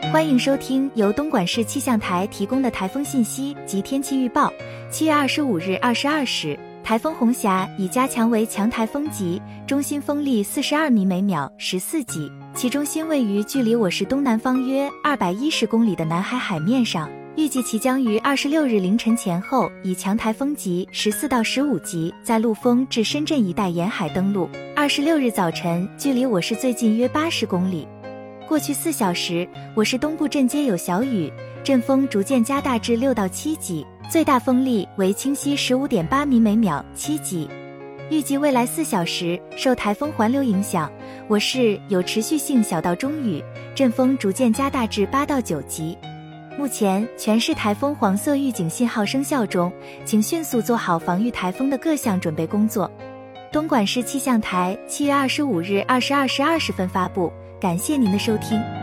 欢迎收听由东莞市气象台提供的台风信息及天气预报。7月25日22时，台风红霞已加强为强台风级，中心风力42米每秒14级，其中心位于距离我市东南方约210公里的南海海面上。预计其将于26日凌晨前后以强台风级14到15级在陆丰至深圳一带沿海登陆。26日早晨距离我市最近约80公里。过去4小时，我市东部镇街有小雨，阵风逐渐加大至6到7级，最大风力为清晰 15.8 米每秒7级。预计未来4小时，受台风环流影响，我市有持续性小到中雨，阵风逐渐加大至8到9级。目前全市台风黄色预警信号生效中，请迅速做好防御台风的各项准备工作。东莞市气象台7月25日22时20分发布，感谢您的收听。